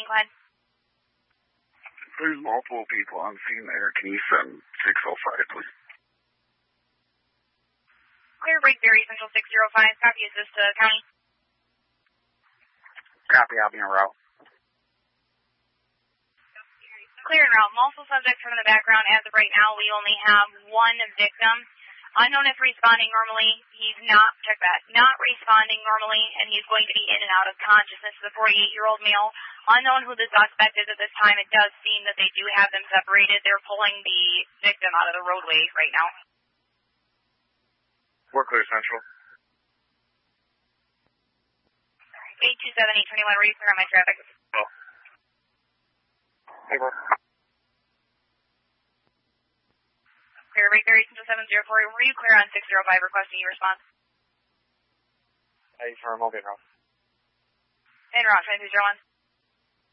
Go ahead. There's multiple people on scene there. Can you send 605, please? Clear break Berry Central 605. Copy. Is this county? Copy. I'll be en route. Clear en route. Multiple subjects from the background. As of right now, we only have one victim. Unknown if responding normally. He's not, check that, not responding normally, and he's going to be in and out of consciousness. The 48-year-old male. Unknown who the suspect is at this time. It does seem that they do have them separated. They're pulling the victim out of the roadway right now. We're clear, Central. 827-821, were you clear on my traffic? Oh. Hey, bro. Clear, Berry Central 704, were you clear on 605 requesting your response? Hey, firm, I'll be en route. En route, 2301.